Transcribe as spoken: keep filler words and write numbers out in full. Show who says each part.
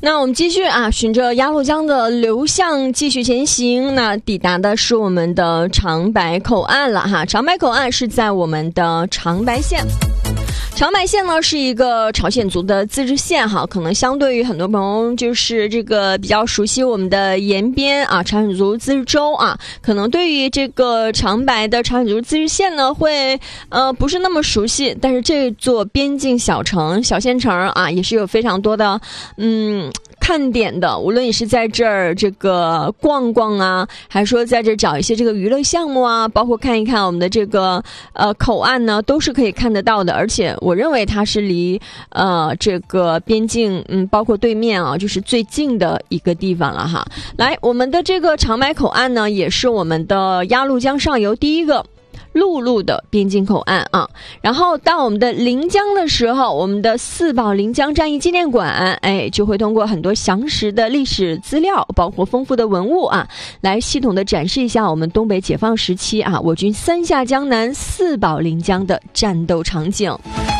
Speaker 1: 那我们继续啊，循着鸭绿江的流向继续前行。那抵达的是我们的长白口岸了哈。长白口岸是在我们的长白县。长白县呢是一个朝鲜族的自治县哈，可能相对于很多朋友就是这个比较熟悉我们的延边啊朝鲜族自治州啊，可能对于这个长白的朝鲜族自治县呢会呃不是那么熟悉，但是这座边境小城小县城啊也是有非常多的嗯看点的，无论你是在这儿这个逛逛啊，还是说在这儿找一些这个娱乐项目啊，包括看一看我们的这个呃口岸呢，都是可以看得到的。而且我认为它是离呃这个边境嗯包括对面啊，就是最近的一个地方了哈。来，我们的这个长白口岸呢，也是我们的鸭绿江上游第一个陆路的边境口岸啊。然后到我们的临江的时候，我们的四保临江战役纪念馆哎就会通过很多详实的历史资料，包括丰富的文物啊，来系统的展示一下我们东北解放时期啊我军三下江南四保临江的战斗场景。